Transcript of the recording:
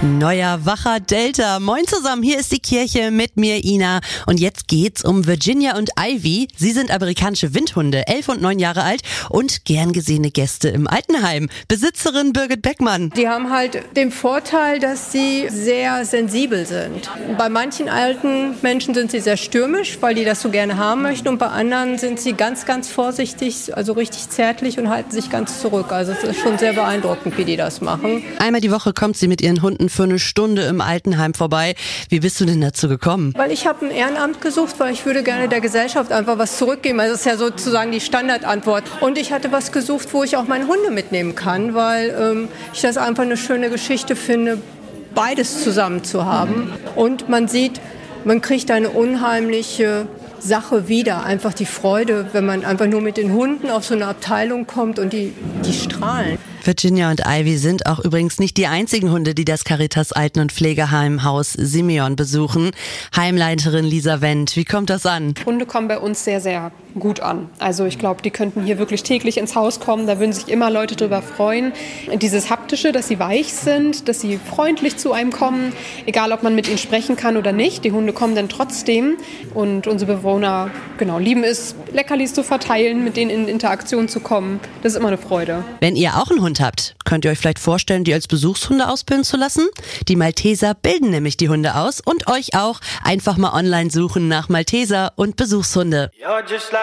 Neuer, wacher Delta. Moin zusammen, hier ist die Kirche mit mir, Ina. Und jetzt geht's um Virginia und Ivy. Sie sind amerikanische Windhunde, 11 und 9 Jahre alt und gern gesehene Gäste im Altenheim. Besitzerin Birgit Beckmann. Die haben halt den Vorteil, dass sie sehr sensibel sind. Bei manchen alten Menschen sind sie sehr stürmisch, weil die das so gerne haben möchten. Und bei anderen sind sie ganz, ganz vorsichtig, also richtig zärtlich und halten sich ganz zurück. Also es ist schon sehr beeindruckend, wie die das machen. Einmal die Woche kommt sie mit ihren Hunden für eine Stunde im Altenheim vorbei. Wie bist du denn dazu gekommen? Weil ich habe ein Ehrenamt gesucht, weil ich würde gerne der Gesellschaft einfach was zurückgeben. Also das ist ja sozusagen die Standardantwort. Und ich hatte was gesucht, wo ich auch meine Hunde mitnehmen kann, weil ich das einfach eine schöne Geschichte finde, beides zusammen zu haben. Und man sieht, man kriegt eine unheimliche Sache wieder. Einfach die Freude, wenn man einfach nur mit den Hunden auf so eine Abteilung kommt und die strahlen. Virginia und Ivy sind auch übrigens nicht die einzigen Hunde, die das Caritas Alten- und Pflegeheim Haus Simeon besuchen. Heimleiterin Lisa Wendt, wie kommt das an? Hunde kommen bei uns sehr, sehr gut an. Also ich glaube, die könnten hier wirklich täglich ins Haus kommen. Da würden sich immer Leute drüber freuen. Dieses Haptische, dass sie weich sind, dass sie freundlich zu einem kommen, egal ob man mit ihnen sprechen kann oder nicht. Die Hunde kommen dann trotzdem und unsere Bewohner lieben es, Leckerlis zu verteilen, mit denen in Interaktion zu kommen. Das ist immer eine Freude. Wenn ihr auch einen Hund habt, könnt ihr euch vielleicht vorstellen, die als Besuchshunde ausbilden zu lassen? Die Malteser bilden nämlich die Hunde aus und euch auch. Einfach mal online suchen nach Malteser und Besuchshunde.